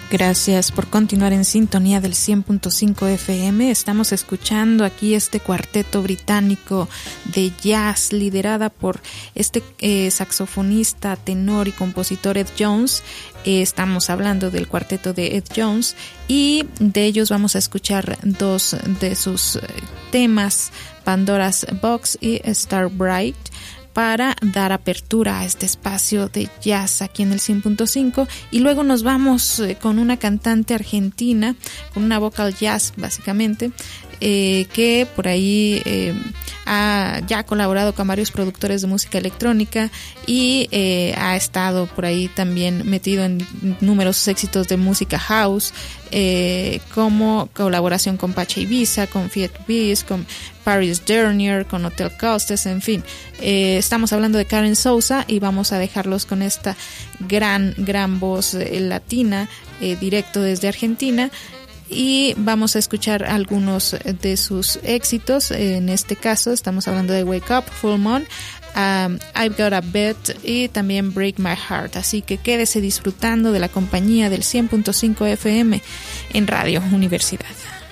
Gracias por continuar en sintonía del 100.5 FM. Estamos escuchando aquí este cuarteto británico de jazz liderada por este saxofonista, tenor y compositor Ed Jones. Estamos hablando del cuarteto de Ed Jones y de ellos vamos a escuchar dos de sus temas, Pandora's Box y Star Bright, para dar apertura a este espacio de jazz aquí en el 100.5, y luego nos vamos con una cantante argentina, con una vocal jazz básicamente, que por ahí ha ya colaborado con varios productores de música electrónica y ha estado por ahí también metido en numerosos éxitos de música house, como colaboración con Pacha Ibiza, con Fiat Beast, con Paris Dernier, con Hotel Costes, en fin. Estamos hablando de Karen Souza y vamos a dejarlos con esta gran voz latina, directo desde Argentina. Y vamos a escuchar algunos de sus éxitos. En este caso estamos hablando de Wake Up, Full Moon, I've Got a Bet y también Break My Heart. Así que quédese disfrutando de la compañía del 100.5 FM en Radio Universidad.